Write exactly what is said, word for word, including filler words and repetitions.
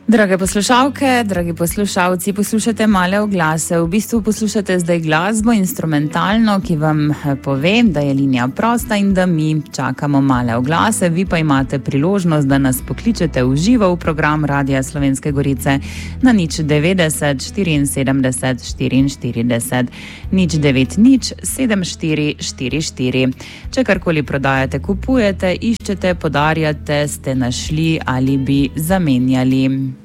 Drage poslušalke, dragi poslušalci, poslušate Male oglase. V bistvu poslušate zdaj glasbo instrumentalno, ki vam pove, da je linija prosta in da mi čakamo Male oglase. Vi pa imate priložnost, da nas pokličete v živo v program Radia Slovenske Gorice na nič devetdeset štiriinsedemdeset štiriinštirideset, nič devet nič sedem štiri štiri štiri. Če karkoli prodajate, kupujete, iščete, podarjate, ste našli ali bi zamenjali.